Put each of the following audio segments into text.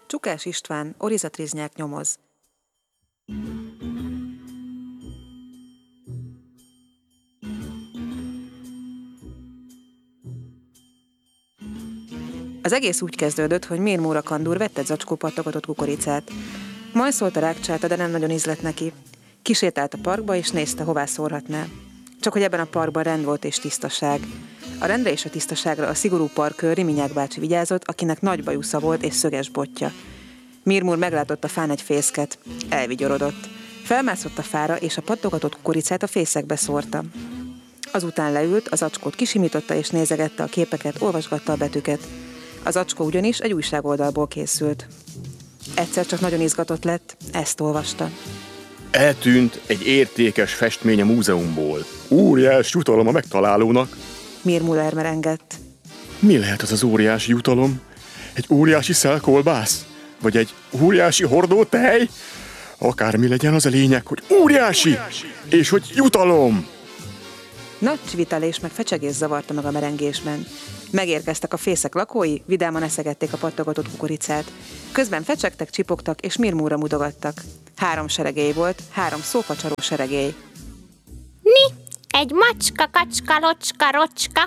Csukás István, Oriza Triznyák nyomoz. Az egész úgy kezdődött, hogy Mir Móra Kandúr vett egy zacskó pattogatott kukoricát. Majd szólt a rákcsáta, de nem nagyon ízlett neki. Kisétált a parkba, és nézte, hová szórhatná. Csak hogy ebben a parkban rend volt és tisztaság. A rendre és a tisztaságra a szigorú parkőr Riminyák bácsi vigyázott, akinek nagy bajusza volt és szöges botja. Mir Mór meglátott a fán egy fészket. Elvigyorodott. Felmászott a fára, és a pattogatott kukoricát a fészekbe szórta. Azután leült, az zacskót kisimította és nézegette a képeket, olvasgatta a betűket. Az zacskó ugyanis egy újságoldalból készült. Egyszer csak nagyon izgatott lett, ezt olvasta. Eltűnt egy értékes festmény a múzeumból. Óriás jutalom a megtalálónak. Mir Mór merengett. Mi lehet az az óriási jutalom? Egy óriási szelkolbász? Vagy egy óriási hordó tej? Akármi legyen, az a lényeg, hogy óriási! És hogy jutalom! Nagy csivitelés meg fecsegés zavarta meg a merengésben. Megérkeztek a fészek lakói, vidáman eszegették a pattogatott kukoricát. Közben fecsegtek, csipogtak és Mir Mórra mutogattak. 3 seregély volt, 3 szófacsaró seregély. Ni, egy macska, kacska, locska, rocska.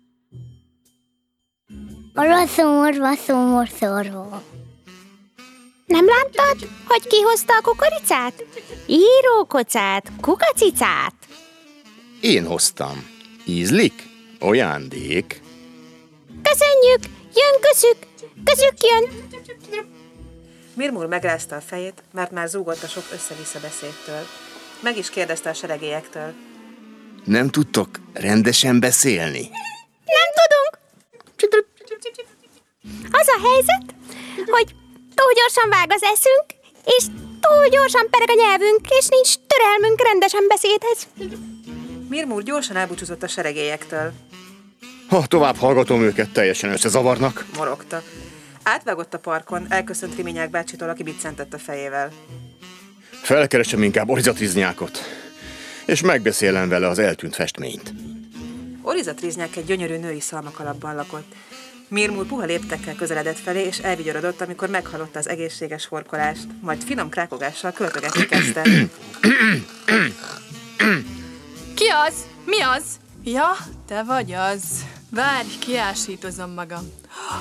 Orva, szorva. Nem láttad, hogy kihozta a kukoricát? Írókocát, kukacicát. Én hoztam. Ízlik? Ajándék. Köszönjük, jön közük jön. Mir Mór megrázta a fejét, mert már zúgott a sok össze-vissza beszédtől. Meg is kérdezte a seregélyektől. Nem tudtok rendesen beszélni? Nem tudunk. Az a helyzet, hogy túl gyorsan vág az eszünk, és túl gyorsan pereg a nyelvünk, és nincs türelmünk rendesen beszédhez. Mir Mór gyorsan elbúcsúzott a seregélyektől. Ha tovább hallgatom őket, teljesen összezavarnak. Morogta. Átvágott a parkon, elköszönt Riminyák bácsitól, aki biccentett a fejével. Felkeresem inkább Oriza Triznyákot, és megbeszélem vele az eltűnt festményt. Oriza Triznyák egy gyönyörű női szalmakalapban lakott. Mir Mór puha léptekkel közeledett felé, és elvigyorodott, amikor meghallotta az egészséges horkolást, majd finom krákogással költögetni kezdte. Ki az? Mi az? Ja, te vagy az. Várj, kiásítozom magam.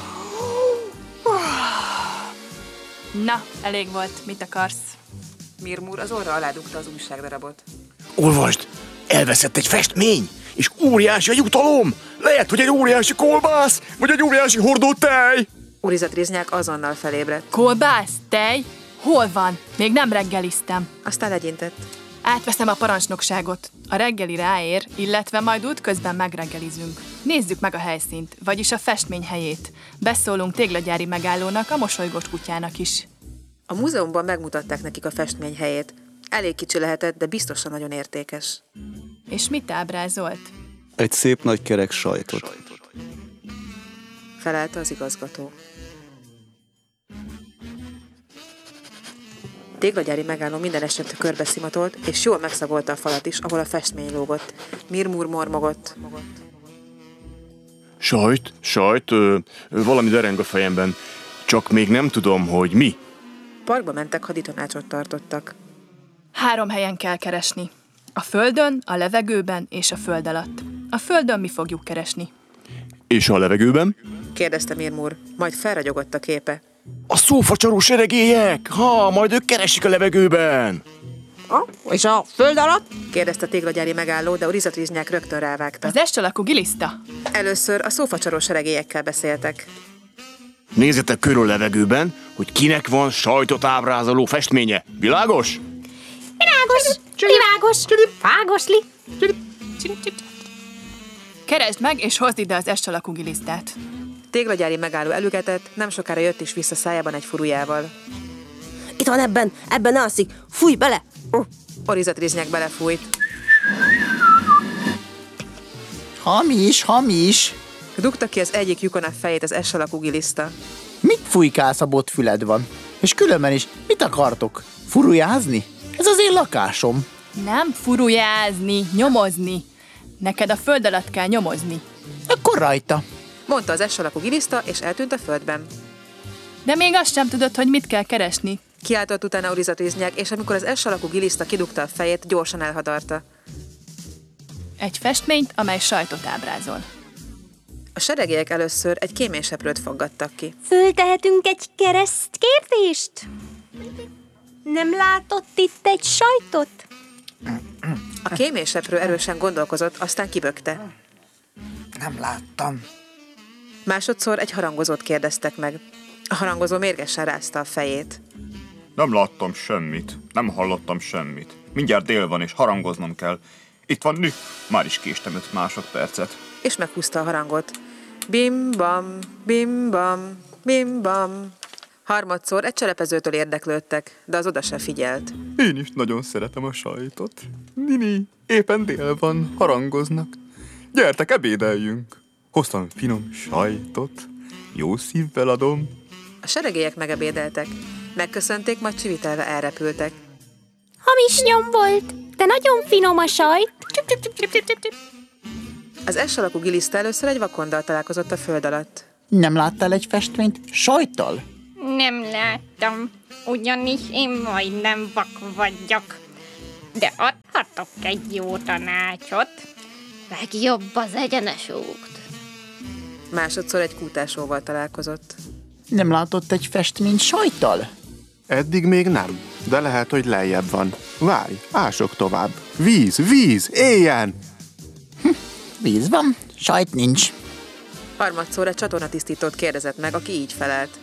Na, elég volt. Mit akarsz? Mir Mór az orra alá dugta az újságdarabot. Olvasd! Elveszett egy festmény, és óriási a jutalom! Lehet, hogy egy óriási kolbász, vagy egy óriási hordó tej! Oriza Triznyák azonnal felébredt. Kolbász? Tej? Hol van? Még nem reggeliztem. Aztán legyintett. Átveszem a parancsnokságot. A reggeli ráér, illetve majd útközben megreggelizünk. Nézzük meg a helyszínt, vagyis a festmény helyét. Beszólunk téglagyári megállónak, a mosolygós kutyának is. A múzeumban megmutatták nekik a festmény helyét. Elég kicsi lehetett, de biztosan nagyon értékes. És mit ábrázolt? Egy szép nagy kerek sajtot. Felelte az igazgató. Téglagyári megálló minden esetre körbeszimatolt, és jól megszagolta a falat is, ahol a festmény lógott. Mir Mór mormogott. Sajt, valami dereng a fejemben. Csak még nem tudom, hogy mi. Parkba mentek, haditanácsot tartottak. 3 helyen kell keresni. A földön, a levegőben és a föld alatt. A földön mi fogjuk keresni. És a levegőben? Kérdezte Mir Mór, majd felragyogott a képe. A szófacsaró seregélyek! Majd ők keresik a levegőben! És a föld alatt? Kérdezte a téglagyári megálló, de Oriza Triznyák rögtön rávágta. Az S alakú giliszta? Először a szófacsaró seregélyekkel beszéltek. Nézzetek körül a levegőben, hogy kinek van sajtot ábrázoló festménye. Világos? Világos, fágosli. Keresd meg és hozd ide az S alakú gilisztát. Téglagyári megálló elügetett, nem sokára jött is vissza szájában egy furujával. Itt van ebben alszik. Fújj bele! Oriza Triznyák belefújt. Hamis. Dugta ki az egyik lyukon a fejét az S alakú giliszta. Mit fújkálsz, a botfüled van? És különben is, mit akartok? Furujázni? Ez az én lakásom. Nem furujázni, nyomozni. Neked a föld alatt kell nyomozni. Akkor rajta. Mondta az S alakú giliszta, és eltűnt a földben. De még azt sem tudod, hogy mit kell keresni. Kiáltott utána Orizatriznyák, és amikor az S alakú giliszta kidugta a fejét, gyorsan elhadarta. Egy festményt, amely sajtot ábrázol. A seregélyek először egy kéményseprőt foggattak ki. Föltehetünk egy keresztkérdést? Nem látott itt egy sajtot? A kéményseprő erősen gondolkozott, aztán kibökte. Nem láttam. Másodszor egy harangozót kérdeztek meg. A harangozó mérgesen rázta a fejét. Nem láttam semmit, nem hallottam semmit. Mindjárt dél van, és harangoznom kell. Itt van Nü. Már is késtem 5 másodpercet. És meghúzta a harangot. Bim-bam, bim-bam, bim-bam. Harmadszor egy cselepezőtől érdeklődtek, de az oda se figyelt. Én is nagyon szeretem a sajtot. Nini, éppen dél van, harangoznak. Gyertek, ebédeljünk. Hoztam finom sajtot. Jó szívvel adom. A seregélyek megebédeltek. Megköszönték, majd csivitelve elrepültek. Hamis nyom volt, de nagyon finom a sajt. Az S alakú giliszta először egy vakonddal találkozott a föld alatt. Nem láttál egy festményt sajttal? Nem láttam, ugyanis én majdnem vak vagyok. De adhatok egy jó tanácsot. Legjobb az egyenes út. Másodszor egy kútásóval találkozott. Nem látott egy festményt sajttal? Eddig még nem, de lehet, hogy lejjebb van. Várj, ások tovább. Víz, víz, éljen! Víz van, sajt nincs. Harmadszor egy csatornatisztítót kérdezett meg, aki így felelt.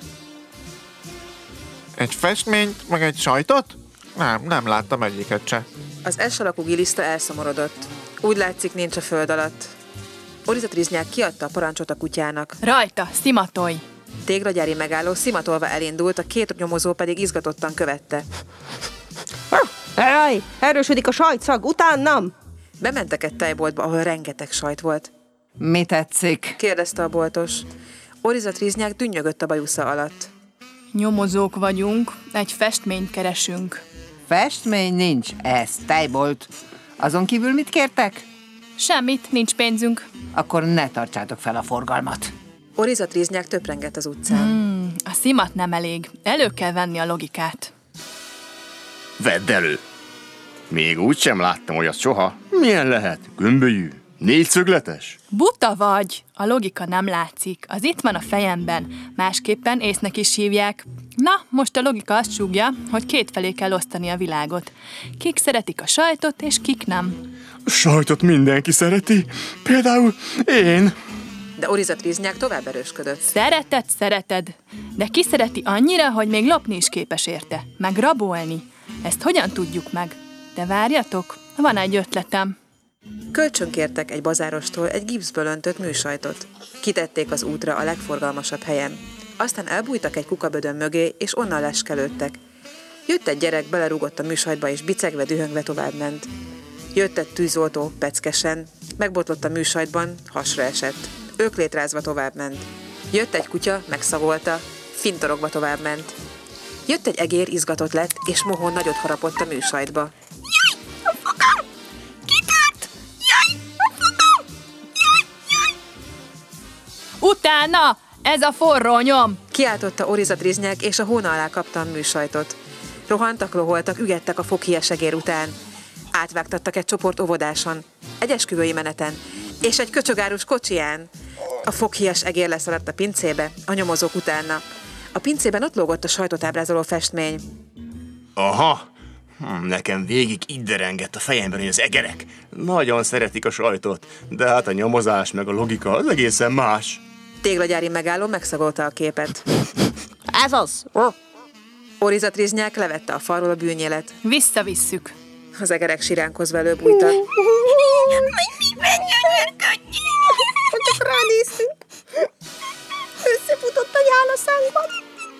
Egy festményt, meg egy sajtot? Nem láttam egyiket se. Az S alakú giliszta elszomorodott. Úgy látszik, nincs a föld alatt. Orizatriznyák kiadta a parancsot a kutyának. Rajta, szimatolj! Téglagyári megálló szimatolva elindult, a 2 nyomozó pedig izgatottan követte. Jaj, erősödik a sajtszag, utánam! Bementek egy tejboltba, ahol rengeteg sajt volt. Mi tetszik? Kérdezte a boltos. Orizatriznyák dünnyögött a bajusza alatt. Nyomozók vagyunk, egy festményt keresünk. Festmény nincs, ez tejbolt. Azon kívül mit kértek? Semmit, nincs pénzünk. Akkor ne tartsátok fel a forgalmat. Orizatriznyák töprengett az utcán. A szimat nem elég, elő kell venni a logikát. Vedd elő! Még úgy sem láttam olyat soha. Milyen lehet? Gömbölyű? 4-szögletes? Buta vagy! A logika nem látszik, az itt van a fejemben. Másképpen észnek is hívják. Na, most a logika azt súgja, hogy 2 felé kell osztani a világot. Kik szeretik a sajtot, és kik nem. A sajtot mindenki szereti. Például én. De Orizatriznyák tovább erősködött. Szereted, de ki szereti annyira, hogy még lopni is képes érte, meg rabolni. Ezt hogyan tudjuk meg? De várjatok, van egy ötletem. Kölcsönkértek egy bazárostól egy gipszből öntött műsajtot. Kitették az útra a legforgalmasabb helyen. Aztán elbújtak egy kukabödön mögé, és onnan leskelődtek. Jött egy gyerek, belerúgott a műsajtba, és bicegve, dühöngve továbbment. Jött egy tűzoltó, peckesen, megbotlott a műsajtban, hasra esett. Öklétrázva továbbment. Jött egy kutya, megszagolta, fintorogva továbbment. Jött egy egér, izgatott lett, és mohón nagyot harapott a műsajtba. Jaj, a fogam! Kitört! Jaj, a fogam! Jaj! Utána! Ez a forró nyom! Kiáltotta Orizatriznyák, és a hóna alá kapta a műsajtot. Rohantak, loholtak, ügettek a foghíjas egér után. Átvágtattak egy csoport óvodáson, egy esküvői meneten, és egy köcsögárus kocsiján. A foghíjas egér leszaladt a pincébe, a nyomozók utána. A pincében ott lógott a sajtot ábrázoló festmény. Aha! Nekem végig így derengett a fejemben, hogy az egerek nagyon szeretik a sajtot, de hát a nyomozás meg a logika az egészen más. Téglagyári megálló megszagolta a képet. Ez az! Orizatriznyák levette a falról a bűnyélet. Visszavisszük. Az egerek siránkozva előbújtak. Majd miben gyönyörködjünk? Csak ránéztünk. Összefutott a nyál a szánkban.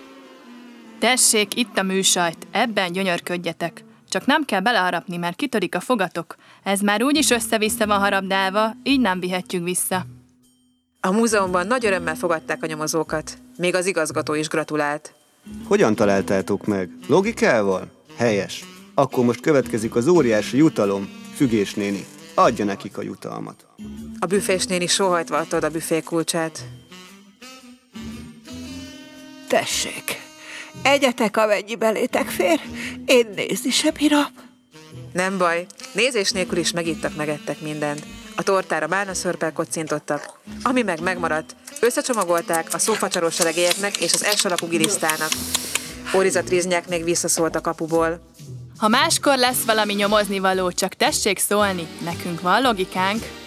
Tessék, itt a műsajt, ebben gyönyörködjetek. Csak nem kell beleharapni, mert kitörik a fogatok. Ez már úgyis össze-vissza van harabdálva, így nem vihetjük vissza. A múzeumban nagy örömmel fogadták a nyomozókat. Még az igazgató is gratulált. Hogyan találtátok meg? Logikával? Helyes. Akkor most következik az óriási jutalom. Fügés néni, adja nekik a jutalmat. A büfés néni sóhajtva adta a büfé kulcsát. Tessék, egyetek, amennyi belétek fér, én nézni sem bírom. Nem baj, nézés nélkül is megettek mindent. A tortára bálnaszörppel kocintottak, ami meg megmaradt, összecsomagolták a szófacsaros seregélyeknek és az S alakú gilisztának. Órizatríznyák még visszaszólt a kapuból. Ha máskor lesz valami nyomoznivaló, csak tessék szólni, nekünk van logikánk.